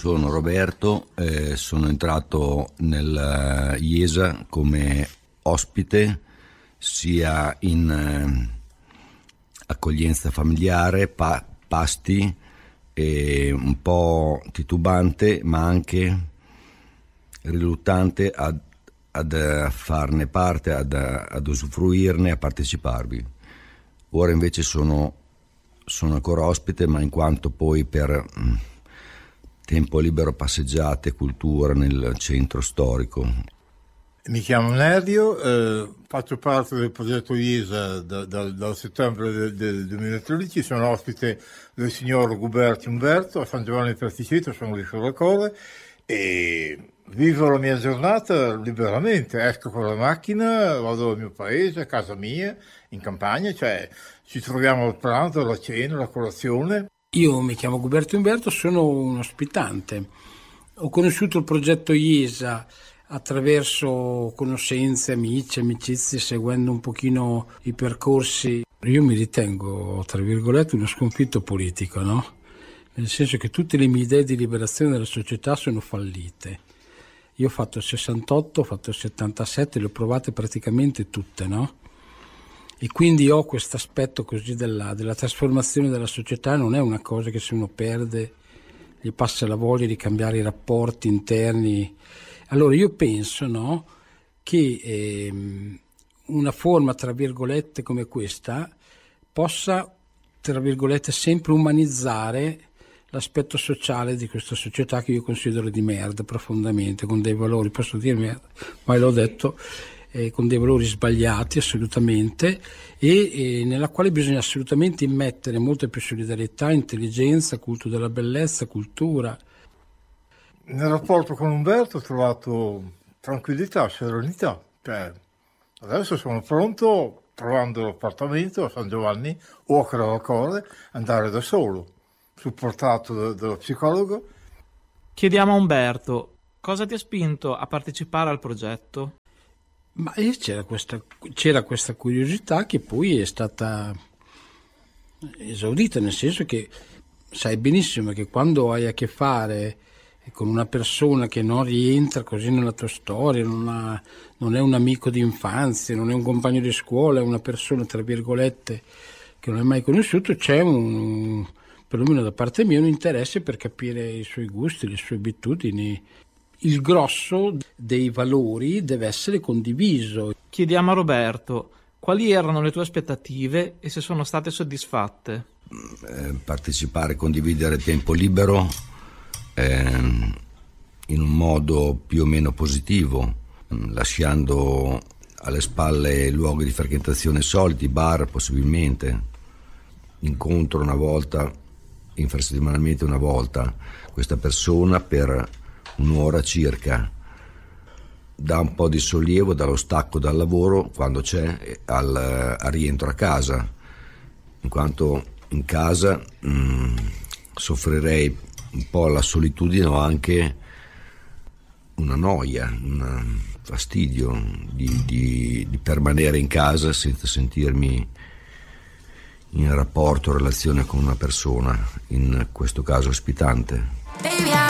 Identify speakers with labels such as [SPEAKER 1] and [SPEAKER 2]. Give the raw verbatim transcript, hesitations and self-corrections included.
[SPEAKER 1] sono Roberto, eh, sono entrato nel uh, I E S A come ospite sia in eh, accoglienza familiare, pa- pasti, e un po' titubante ma anche riluttante ad, ad farne parte, ad, ad usufruirne, a parteciparvi. Ora invece sono, sono ancora ospite, ma in quanto poi per mh, tempo libero, passeggiate, cultura nel centro storico.
[SPEAKER 2] Mi chiamo Nerdio, eh, faccio parte del progetto I E S A da, da, dal settembre del, del duemilatredici, sono ospite del signor Guberti Umberto a San Giovanni Perticeto, sono di Sorracore e vivo la mia giornata liberamente, esco con la macchina, vado al mio paese, a casa mia, in campagna, cioè ci troviamo al pranzo, alla cena, alla colazione.
[SPEAKER 3] Io mi chiamo Guberti Umberto, sono un ospitante. Ho conosciuto il progetto I E S A attraverso conoscenze, amici, amicizie, seguendo un pochino i percorsi. Io mi ritengo, tra virgolette, uno sconfitto politico, no? Nel senso che tutte le mie idee di liberazione della società sono fallite. Io ho fatto il sessantotto, ho fatto il settantasette, le ho provate praticamente tutte, no? E quindi ho questo aspetto così della, della trasformazione della società, non è una cosa che se uno perde gli passa la voglia di cambiare i rapporti interni. Allora io penso, no, che ehm, una forma, tra virgolette, come questa possa, tra virgolette, sempre umanizzare l'aspetto sociale di questa società che io considero di merda profondamente, con dei valori, posso dire merda, ma l'ho detto, eh, con dei valori sbagliati assolutamente, e, e nella quale bisogna assolutamente immettere molta più solidarietà, intelligenza, culto della bellezza, cultura.
[SPEAKER 2] Nel rapporto con Umberto ho trovato tranquillità, serenità, cioè, adesso sono pronto, trovando l'appartamento a San Giovanni o a Crevacore, andare da solo, supportato da, dallo psicologo.
[SPEAKER 4] Chiediamo a Umberto, cosa ti ha spinto a partecipare al progetto?
[SPEAKER 3] Ma c'era questa, c'era questa curiosità che poi è stata esaudita, nel senso che sai benissimo che quando hai a che fare con una persona che non rientra così nella tua storia, non, ha, non è un amico di infanzia, non è un compagno di scuola, è una persona tra virgolette che non hai mai conosciuto, c'è un, perlomeno da parte mia, un interesse per capire i suoi gusti, le sue abitudini. Il grosso dei valori deve essere condiviso.
[SPEAKER 4] Chiediamo a Roberto, quali erano le tue aspettative e se sono state soddisfatte?
[SPEAKER 1] Eh, partecipare, condividere tempo libero in un modo più o meno positivo, lasciando alle spalle luoghi di frequentazione soliti, bar possibilmente, incontro una volta, infrasettimanalmente una volta, questa persona per un'ora circa, dà un po' di sollievo dallo stacco dal lavoro quando c'è al, al rientro a casa, in quanto in casa mh, soffrirei un po' la solitudine o anche una noia, un fastidio di, di, di permanere in casa senza sentirmi in rapporto o relazione con una persona, in questo caso ospitante.